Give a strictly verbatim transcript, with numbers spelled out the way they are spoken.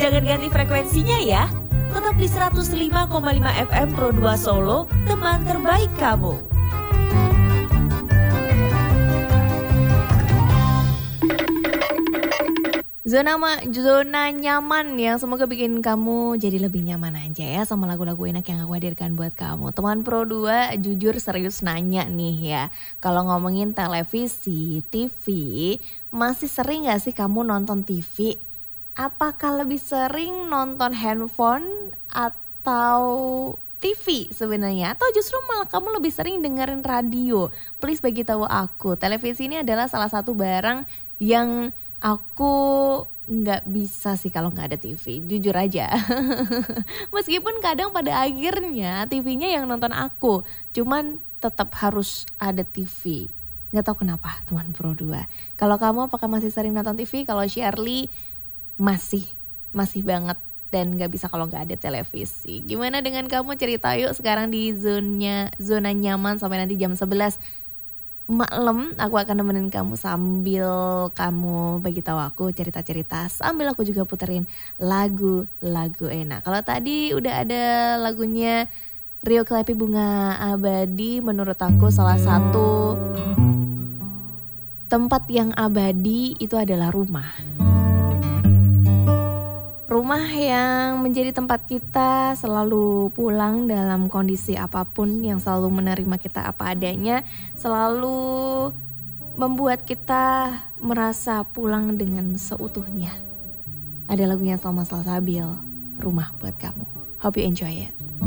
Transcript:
Jangan ganti frekuensinya ya. Tetap di seratus lima koma lima F M Pro dua Solo, teman terbaik kamu. Zona ma, zona nyaman yang semoga bikin kamu jadi lebih nyaman aja ya sama lagu-lagu enak yang aku hadirkan buat kamu. Teman Pro dua jujur serius nanya nih ya. Kalau ngomongin televisi, T V, masih sering gak sih kamu nonton T V? Apakah lebih sering nonton handphone atau T V sebenarnya? Atau justru malah kamu lebih sering dengerin radio? Please bagi tahu aku. Televisi ini adalah salah satu barang yang aku nggak bisa sih kalau nggak ada T V, jujur aja. Meskipun kadang pada akhirnya T V-nya yang nonton aku, cuman tetap harus ada T V. Nggak tahu kenapa teman Pro dua. Kalau kamu apakah masih sering nonton T V? Kalau Shirley masih, masih banget dan nggak bisa kalau nggak ada televisi. Gimana dengan kamu? Cerita yuk sekarang di zona zona nyaman sampai nanti jam sebelas. Maklem, aku akan nemenin kamu sambil kamu bagi tahu aku cerita-cerita, sambil aku juga puterin lagu-lagu enak. Kalau tadi udah ada lagunya Rio Klepi Bunga Abadi, menurut aku salah satu tempat yang abadi itu adalah rumah. Rumah yang menjadi tempat kita selalu pulang dalam kondisi apapun, yang selalu menerima kita apa adanya, selalu membuat kita merasa pulang dengan seutuhnya. Ada lagunya Salma Salsabil, Rumah buat kamu. Hope you enjoy it.